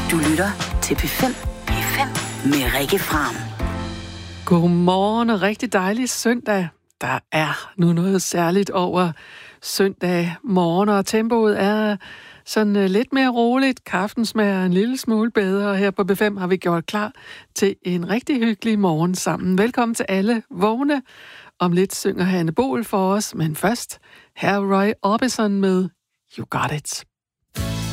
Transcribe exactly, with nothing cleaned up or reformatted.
Du lytter til P fem. P fem med Rikke Fram. Godmorgen og rigtig dejlig søndag. Der er nu noget særligt over søndag morgen, og tempoet er sådan lidt mere roligt. Kaffen smager en lille smule bedre, og her på P fem har vi gjort klar til en rigtig hyggelig morgen sammen. Velkommen til alle vågne. Om lidt synger Hanne Boel for os, men først her Roy Orbison med You Got It.